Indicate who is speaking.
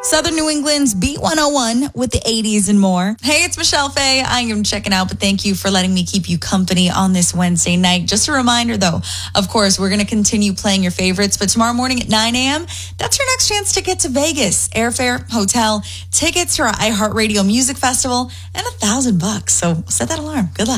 Speaker 1: Southern New England's B101 with the 80s and more. Hey, it's Michelle Faye. I am checking out, but thank you for letting me keep you company on this Wednesday night. Just a reminder, though, of course, we're going to continue playing your favorites, but tomorrow morning at 9 a.m., that's your next chance to get to Vegas. Airfare, hotel, tickets to our iHeartRadio Music Festival, and $1,000. So set that alarm. Good luck.